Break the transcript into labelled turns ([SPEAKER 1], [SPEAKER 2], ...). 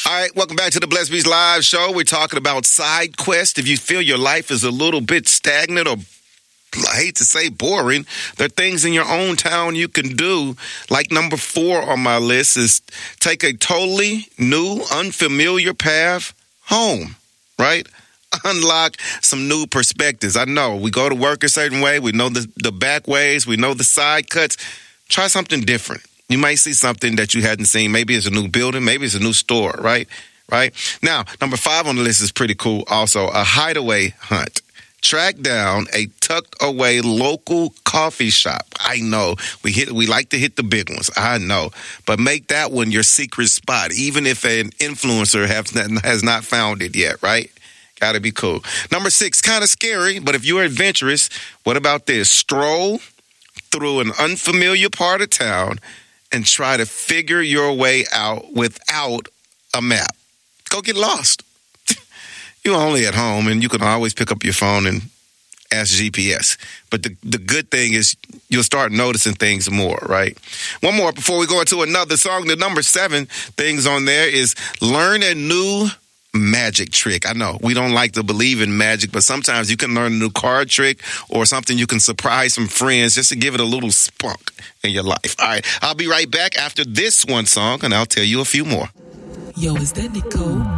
[SPEAKER 1] All right, welcome back to the Blessed Beast Live Show. We're talking about side quests. If you feel your life is a little bit stagnant or, I hate to say, boring, there are things in your own town you can do. Like number 4 on my list is take a totally new, unfamiliar path home, right? Unlock some new perspectives. I know we go to work a certain way. We know the back ways. We know the side cuts. Try something different. You might see something that you hadn't seen. Maybe it's a new building. Maybe it's a new store, right? Now, number 5 on the list is pretty cool also, a hideaway hunt. Track down a tucked away local coffee shop. I know we like to hit the big ones. I know, but make that one your secret spot, even if an influencer has not found it yet, right? Got to be cool. Number 6, kind of scary, but if you're adventurous, what about this? Stroll through an unfamiliar part of town and try to figure your way out without a map. Go get lost. You're only at home, and you can always pick up your phone and ask GPS. But the good thing is you'll start noticing things more, right? One more before we go into another song. The number 7 things on there is learn a new magic trick. I know we don't like to believe in magic, but sometimes you can learn a new card trick or something you can surprise some friends just to give it a little spunk in your life. All right, I'll be right back after this one song, and I'll tell you a few more.
[SPEAKER 2] Yo, is that Nicole?